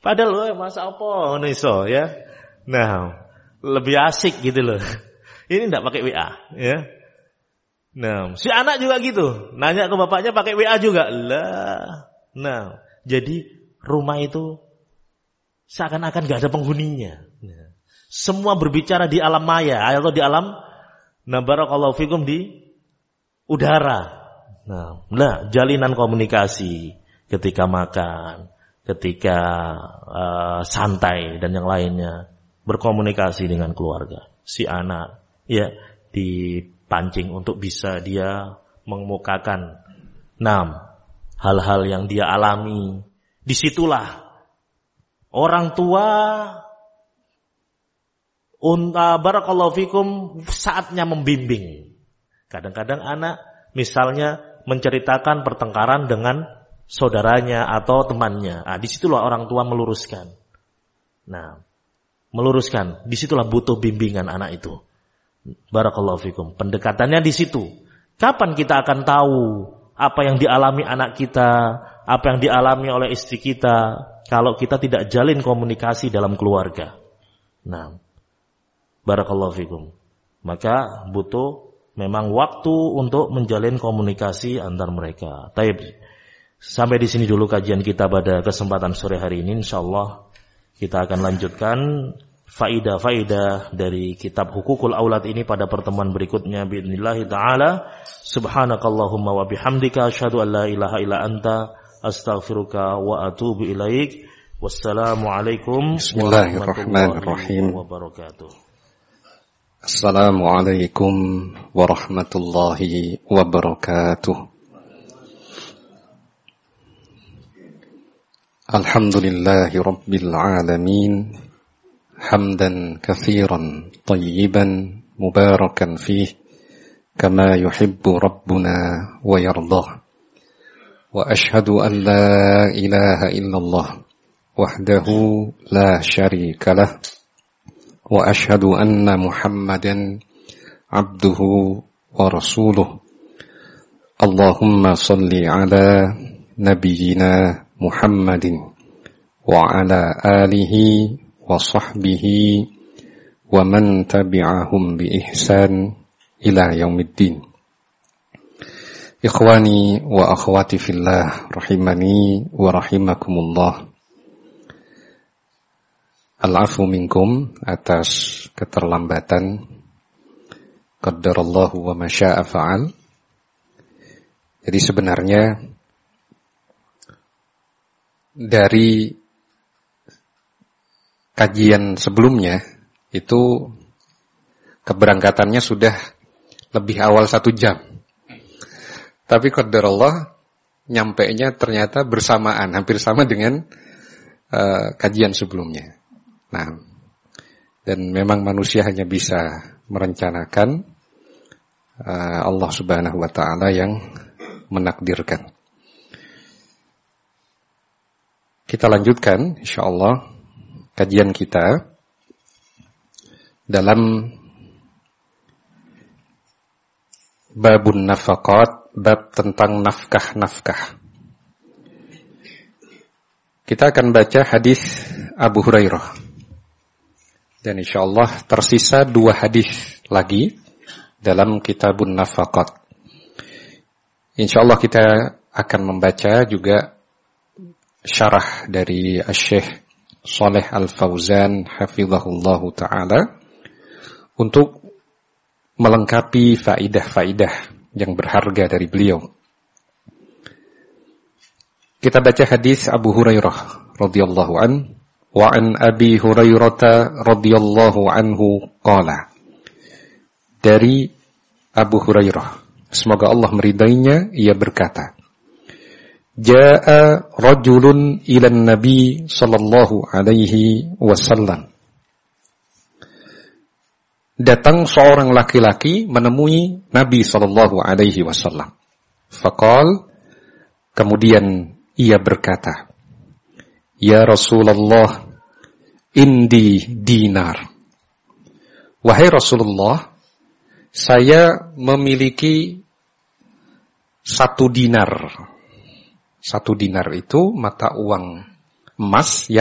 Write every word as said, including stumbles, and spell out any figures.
Padahal masa apa ngono iso ya. Nah, lebih asik gitu loh. Ini enggak pakai W A ya. Nah, si anak juga gitu. Nanya ke bapaknya pakai W A juga. Lah. Nah, jadi rumah itu seakan-akan enggak ada penghuninya. Nah, semua berbicara di alam maya atau di alam nah barakallahu fikum di udara. Nah, nah jalinan komunikasi ketika makan, ketika uh, santai dan yang lainnya, berkomunikasi dengan keluarga. Si anak ya dipancing untuk bisa dia mengemukakan enam hal-hal yang dia alami. Disitulah orang tua unta barakallahu fikum saatnya membimbing. Kadang-kadang anak misalnya menceritakan pertengkaran dengan saudaranya atau temannya. Ah, disitulah orang tua meluruskan. Nah, meluruskan. Disitulah butuh bimbingan anak itu. Barakallahu fikum. Pendekatannya di situ. Kapan kita akan tahu apa yang dialami anak kita, apa yang dialami oleh istri kita, kalau kita tidak jalin komunikasi dalam keluarga. Nah, barakallahu fikum. Maka butuh memang waktu untuk menjalin komunikasi antar mereka. Taib. Sampai di sini dulu kajian kita pada kesempatan sore hari ini. Insyaallah kita akan lanjutkan faidah-faidah dari kitab Hukukul Aulad ini pada pertemuan berikutnya biidznillah taala. Subhanakallahumma wa bihamdika asyhadu an la ilaha illa anta astaghfiruka wa atubu ilaik. Wassalamualaikum warahmatullahi wabarakatuh. Assalamualaikum warahmatullahi wabarakatuh. Alhamdulillahi rabbil alamin. Hamdan katsiran tayyiban mubarakan fih kama yuhibbu rabbuna wa yardah. Wa ashhadu an la ilaha illallah wahdahu la syarika lah. Wa ashhadu anna Muhammadan abduhu wa rasuluh. Allahumma salli ala nabiyyina Muhammadin wa ala alihi wa sahbihi wa man tabi'ahum bi ihsan ila yaumiddin. Ikhwani wa akhwati fillah rahimani wa rahimakumullah. Al-afu minkum atas keterlambatan. Qaddarallahu wa masya'a fa'al. Jadi sebenarnya dari kajian sebelumnya itu keberangkatannya sudah lebih awal satu jam. Tapi qaddarallah nyampainya ternyata bersamaan, hampir sama dengan uh, kajian sebelumnya. Nah, dan memang manusia hanya bisa merencanakan, uh, Allah Subhanahu wa taala yang menakdirkan. Kita lanjutkan insyaallah kajian kita dalam babun nafaqat, bab tentang nafkah-nafkah. Kita akan baca hadis Abu Hurairah. Dan insyaallah tersisa dua hadis lagi dalam kitabun nafaqat. Insyaallah kita akan membaca juga syarah dari Asy-Syaikh Shalih Al-Fauzan hafizahullahu taala untuk melengkapi faidah-faidah yang berharga dari beliau. Kita baca hadis Abu Hurairah radhiyallahu an wa an Abi Hurairah radhiyallahu anhu qala. Dari Abu Hurairah, semoga Allah meridainya, ia berkata, Ja'a rajulun ila Nabi sallallahu alaihi wasallam. Datang seorang laki-laki menemui Nabi sallallahu alaihi wasallam. Faqal, kemudian ia berkata, Ya Rasulullah, indi dinar. Wahai Rasulullah, saya memiliki satu dinar. Satu dinar itu mata uang emas